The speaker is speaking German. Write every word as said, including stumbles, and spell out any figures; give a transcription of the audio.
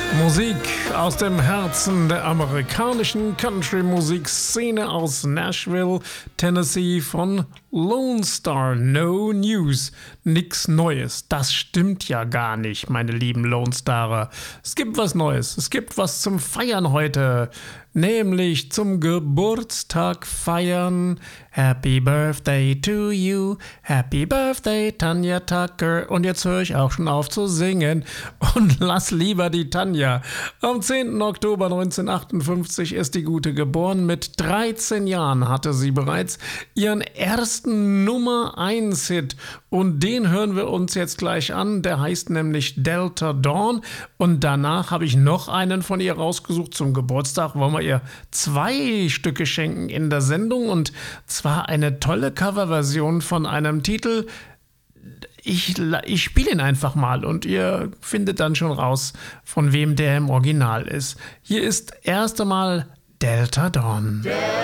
Musik aus dem Herzen der amerikanischen Country-Musikszene aus Nashville, Tennessee von Lone Star. No News. Nix Neues. Das stimmt ja gar nicht, meine lieben Lone Starer. Es gibt was Neues. Es gibt was zum Feiern heute. Nämlich zum Geburtstag feiern. Happy Birthday to you. Happy Birthday, Tanya Tucker. Und jetzt höre ich auch schon auf zu singen. Und lass lieber die Tanya. Am zehnten Oktober neunzehnhundertachtundfünfzig ist die Gute geboren. Mit dreizehn Jahren hatte sie bereits ihren ersten Nummer eins Hit. Und den hören wir uns jetzt gleich an. Der heißt nämlich Delta Dawn. Und danach habe ich noch einen von ihr rausgesucht zum Geburtstag. Wollen wir ihr zwei Stücke schenken in der Sendung. Und zwar eine tolle Coverversion von einem Titel. Ich, ich spiele ihn einfach mal und ihr findet dann schon raus, von wem der im Original ist. Hier ist erst einmal Delta Dawn.